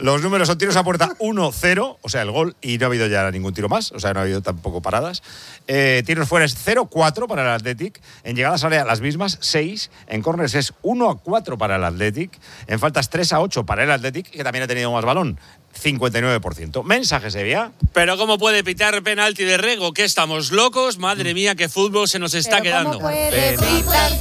Los números son tiros a puerta 1-0, o sea, el gol, y no ha habido ya ningún tiro más, o sea, no ha habido tampoco paradas. Tiros fuera es 0-4 para el Athletic, en llegadas a área las mismas, 6, en córners es 1-4 para el Athletic, en faltas 3-8 para el Athletic, que también ha tenido más balón. 59%. Mensaje, Sevilla. Pero ¿cómo puede pitar penalti de Rego? ¿Qué estamos locos? Madre mía, qué fútbol se nos está quedando. ¿Cómo puede pitar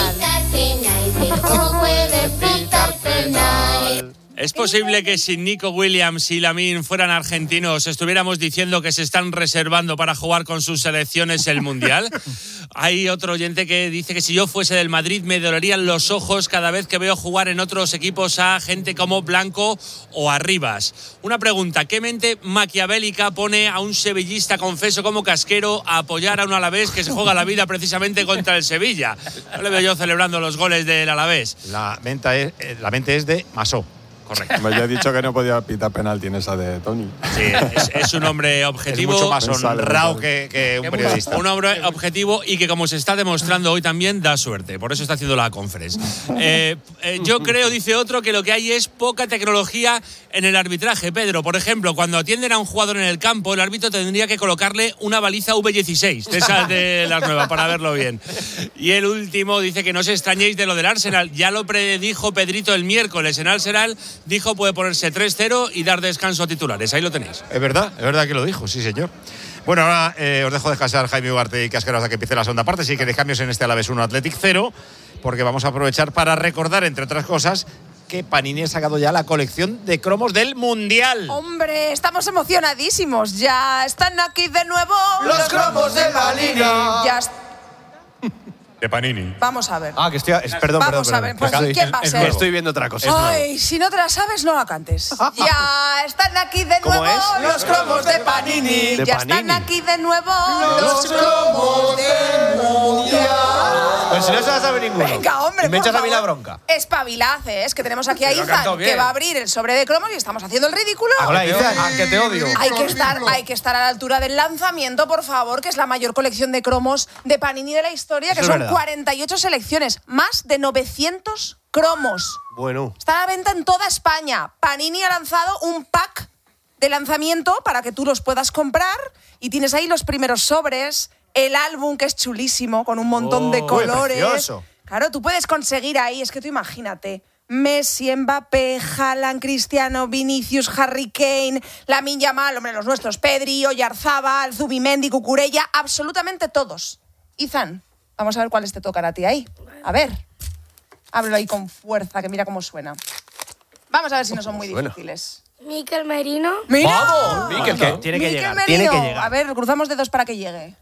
penal? ¿Cómo puede pitar penal? ¿Es posible que si Nico Williams y Lamine fueran argentinos estuviéramos diciendo que se están reservando para jugar con sus selecciones el Mundial? Hay otro oyente que dice que si yo fuese del Madrid me dolerían los ojos cada vez que veo jugar en otros equipos a gente como Blanco o Arribas. Una pregunta, ¿qué mente maquiavélica pone a un sevillista confeso como Casquero a apoyar a un Alavés que se juega la vida precisamente contra el Sevilla? No le veo yo celebrando los goles del Alavés. La mente es de Masó. Correcto. Me he dicho que no podía pitar penalti en esa de Tony. Sí, es un hombre objetivo. Es mucho más honrado que un periodista. Un hombre objetivo y que, como se está demostrando hoy también, da suerte. Por eso está haciendo la conference. Yo creo, dice otro, que lo que hay es poca tecnología en el arbitraje, Pedro. Por ejemplo, cuando atienden a un jugador en el campo, el árbitro tendría que colocarle una baliza V16, de esas de las nuevas, para verlo bien. Y el último dice que no os extrañéis de lo del Arsenal. Ya lo predijo Pedrito el miércoles. En Arsenal dijo puede ponerse 3-0 y dar descanso a titulares. Ahí lo tenéis. Es verdad que lo dijo, sí, señor. Bueno, ahora os dejo descansar Jaime Ugarte y Casquero hasta que empiece la segunda parte. Si queréis cambios en este Alavés 1 Athletic 0, porque vamos a aprovechar para recordar, entre otras cosas, que Panini ha sacado ya la colección de cromos del Mundial. Hombre, estamos emocionadísimos. Ya están aquí de nuevo los cromos de Panini. Ya de Panini. Vamos a ver. Que estoy. Perdón. Vamos a ver, pues ¿quién va a ser? Estoy viendo otra cosa. Ay, si no te la sabes, no la cantes. Ya están aquí de nuevo los cromos de Panini. Ya están aquí de nuevo los cromos del Mundial. Pues si no se la sabe ninguno. Venga, hombre, me echas por a mí la favor. bronca. Espabilad, es que tenemos aquí a Izan, que va a abrir el sobre de cromos y estamos haciendo el ridículo. Hola, Izan, que te odio. Hay que estar a la altura del lanzamiento, por favor, que es la mayor colección de cromos de Panini de la historia, que son 48 selecciones, más de 900 cromos. Bueno. Está a la venta en toda España. Panini ha lanzado un pack de lanzamiento para que tú los puedas comprar y tienes ahí los primeros sobres, el álbum que es chulísimo, con un montón de colores. Precioso. Claro, tú puedes conseguir ahí, es que tú imagínate, Messi, Mbappé, Haaland, Cristiano, Vinicius, Harry Kane, Lamine Yamal, hombre, los nuestros, Pedri, Oyarzabal, Zubimendi, Cucurella, absolutamente todos. Izan, vamos a ver cuáles te tocan a ti ahí. A ver, ábrelo ahí con fuerza, que mira cómo suena. Vamos a ver si no son muy difíciles. Mikel Merino. ¡Mira! ¡Vamos! Mikel, que tiene que llegar. Merino. Tiene que llegar. A ver, cruzamos dedos para que llegue.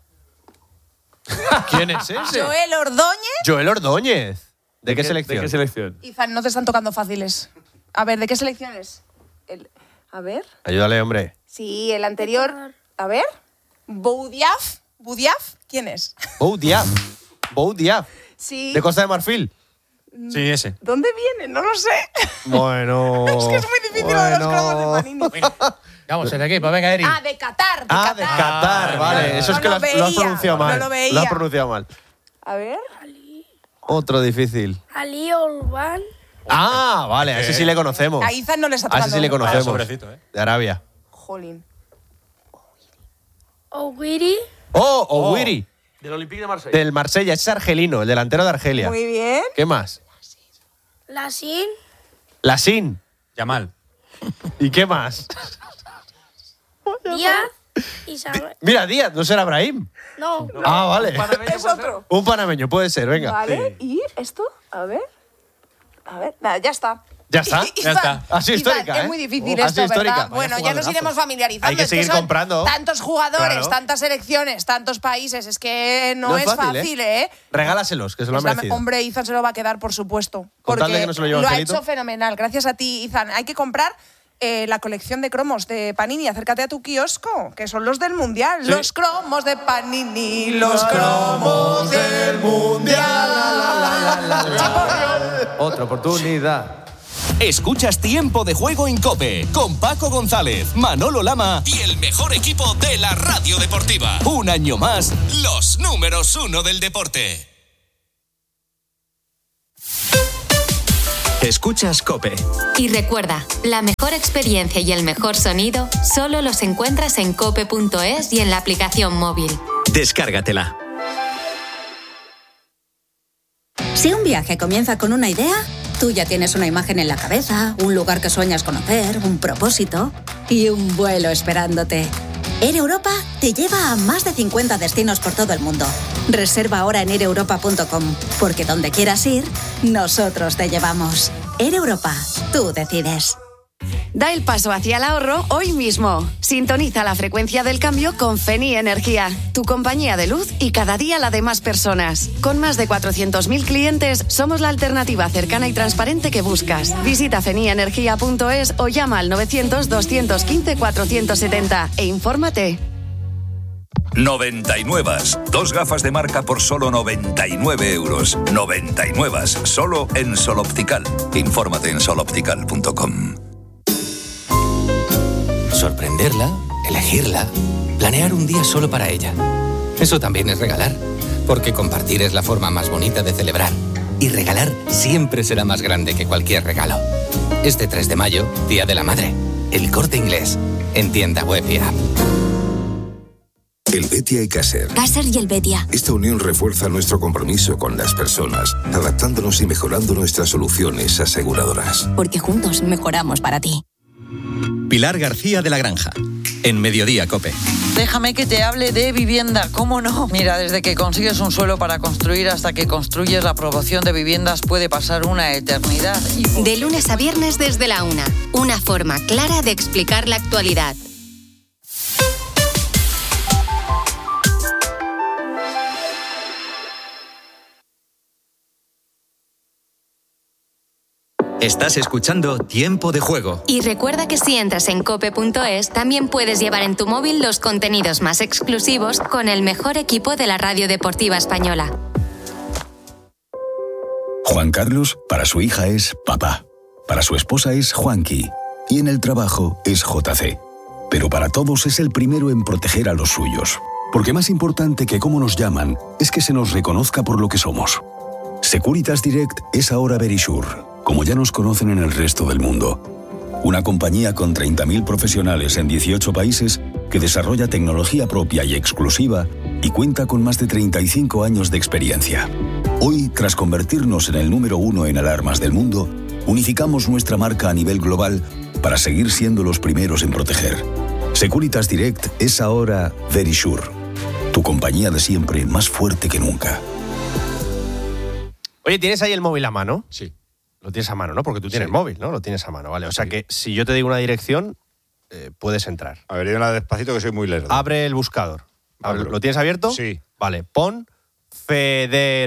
¿Quién es ese? Joel Ordóñez. Joel Ordóñez. ¿De qué selección? ¿De qué selección? Izan, no te están tocando fáciles. A ver, ¿de qué selección es? A ver. Ayúdale, hombre. Sí, el anterior. A ver. Boudiaf. ¿Boudiaf? ¿Quién es? Boudiaf. Sí. ¿De Costa de Marfil? Sí, ese. ¿Dónde viene? No lo sé. Bueno. Es que es muy difícil lo de los cromos de Panini. Vamos, el equipo, venga, Eri. Ah, de Qatar. De Qatar, vale. Eso es que lo has pronunciado mal. No lo veía. Lo has pronunciado mal. A ver. Otro difícil. Ali Olban. Ah, vale, a ese sí le conocemos. A Izan no le está A tocando. ese sí le conocemos. Sobrecito, De Arabia. Jolín. Owiri. Owiri. Del Olympique de Marsella. Del Marsella, ese es argelino, el delantero de Argelia. Muy bien. ¿Qué más? Lasin. Lasin. Yamal. ¿Y qué más? Díaz. Isabel. Mira, Díaz, ¿no será Brahim? No. Ah, vale. Es otro. Un panameño, puede ser, venga. Vale. ¿Y esto? A ver. Nada, ya está. ¿Ya está? Izan, Ya está. Ha sido Izan, histórica, es muy difícil Ha esto, sido histórica. ¿verdad? Vaya Bueno, ya nos jugadorazo. iremos familiarizando. Hay que Es seguir son comprando. Tantos jugadores, Claro. tantas selecciones, tantos países. Es que no es fácil, ¿eh? Regálaselos, que se lo han merecido. Hombre, Izan se lo va a quedar, por supuesto. Con tal Porque de que no se lo lleve ha Angelito. hecho fenomenal. Gracias a ti, Izan. Hay que comprar la colección de cromos de Panini. Acércate a tu kiosco, que son los del Mundial. Sí. Los cromos de Panini, los cromos del Mundial. Otra oportunidad. Escuchas Tiempo de Juego en COPE con Paco González, Manolo Lama y el mejor equipo de la radio deportiva. Un año más, los números 1 del deporte. Escuchas COPE. Y recuerda, la mejor experiencia y el mejor sonido solo los encuentras en cope.es y en la aplicación móvil. Descárgatela. Si un viaje comienza con una idea, tú ya tienes una imagen en la cabeza, un lugar que sueñas conocer, un propósito y un vuelo esperándote. Air Europa te lleva a más de 50 destinos por todo el mundo. Reserva ahora en aireuropa.com, porque donde quieras ir, nosotros te llevamos. Air Europa, tú decides. Da el paso hacia el ahorro hoy mismo. Sintoniza la frecuencia del cambio con Feni Energía, tu compañía de luz y cada día la de más personas. Con más de 400.000 clientes, somos la alternativa cercana y transparente que buscas. Visita fenienergia.es o llama al 900-215-470 e infórmate. 99. Dos gafas de marca por solo 99 euros. 99. Solo en Sol Optical. Infórmate en soloptical.com. Sorprenderla, elegirla, planear un día solo para ella. Eso también es regalar, porque compartir es la forma más bonita de celebrar. Y regalar siempre será más grande que cualquier regalo. Este 3 de mayo, Día de la Madre. El Corte Inglés, en tienda web y app. El Betia y Caser. Caser y el Betia. Esta unión refuerza nuestro compromiso con las personas, adaptándonos y mejorando nuestras soluciones aseguradoras. Porque juntos mejoramos para ti. Pilar García de la Granja, en Mediodía COPE. Déjame que te hable de vivienda, ¿cómo no? Mira, desde que consigues un suelo para construir hasta que construyes la promoción de viviendas puede pasar una eternidad. De lunes a viernes desde la 1. Una forma clara de explicar la actualidad. Estás escuchando Tiempo de Juego. Y recuerda que si entras en cope.es, también puedes llevar en tu móvil los contenidos más exclusivos con el mejor equipo de la radio deportiva española. Juan Carlos, para su hija es papá. Para su esposa es Juanqui. Y en el trabajo es JC. Pero para todos es el primero en proteger a los suyos. Porque más importante que cómo nos llaman es que se nos reconozca por lo que somos. Securitas Direct es ahora Verisure, como ya nos conocen en el resto del mundo. Una compañía con 30.000 profesionales en 18 países que desarrolla tecnología propia y exclusiva y cuenta con más de 35 años de experiencia. Hoy, tras convertirnos en el número 1 en alarmas del mundo, unificamos nuestra marca a nivel global para seguir siendo los primeros en proteger. Securitas Direct es ahora Verisure, tu compañía de siempre más fuerte que nunca. Oye, ¿tienes ahí el móvil a mano? Sí. Lo tienes a mano, ¿no? Porque tú tienes móvil, ¿no? Lo tienes a mano, ¿vale? O sea que si yo te digo una dirección, puedes entrar. A ver, dímela despacito que soy muy lerdo. Abre el buscador. ¿Lo tienes abierto? Sí. Vale, pon Federación.